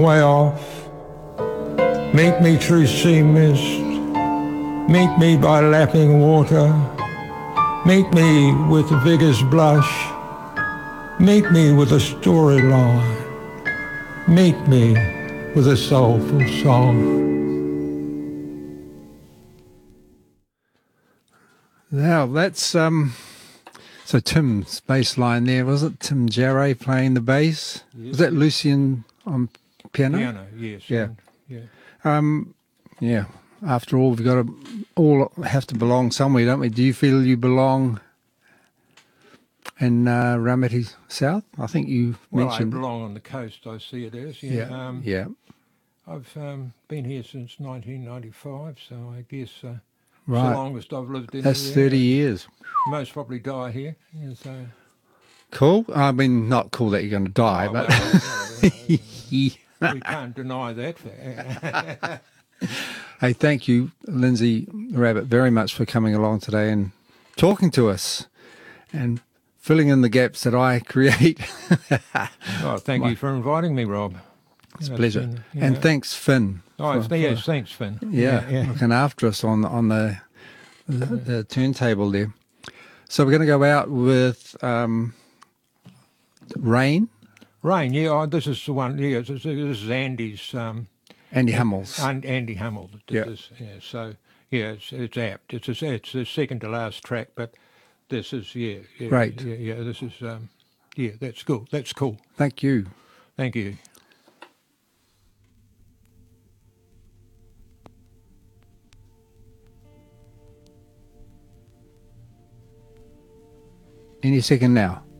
Way off, meet me through sea mist, meet me by lapping water, meet me with a vigorous blush, meet me with a storyline, meet me with a soulful song. Now that's so Tim's bass line there, was it? Tim Jarre playing the bass. Yes. Was that Lucian on piano? Piano, yes. Yeah. Yeah. Yeah. After all, we've got to all have to belong somewhere, don't we? Do you feel you belong in Ramity South? I think you Well, mentioned. I belong on the coast, I see it as. Yeah. Yeah. I've been here since 1995, so I guess it's the Right. longest I've lived in That's here. 30 years. Most probably die here. Yeah, so. Cool. I mean, not cool that you're going to die, Oh, but we can't deny that. hey, thank you, Lindsay Rabbit, very much for coming along today and talking to us and filling in the gaps that I create. Oh, thank you for inviting me, Rob. It's a pleasure. And thanks, Finn. Yes, thanks, Finn. Yeah, looking after us on the turntable there. So we're going to go out with Rain. Rain, yeah, this is the one, yeah, this is Andy's... Andy Hummels. Andy Hummel did Yeah. this, yeah, so, yeah, it's apt. It's the second to last track, but this is, yeah. Great. Yeah, this is, yeah, that's cool. That's cool. Thank you. Thank you. Any second now.